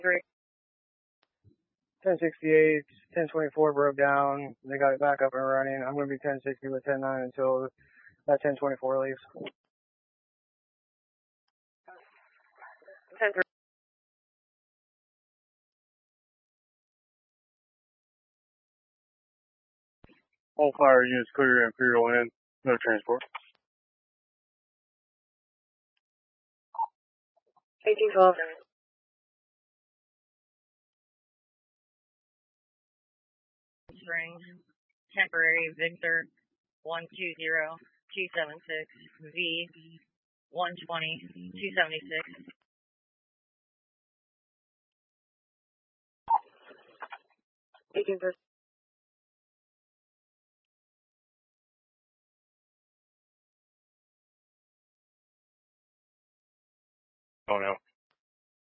1068, 1024 broke down. They got it back up and running. I'm going to be 1060 with 109 until that 1024 leaves. 10 All fire units clear Imperial in. No transport. 1812. Range, temporary Victor 120276 V 120 276. 1813. Oh no.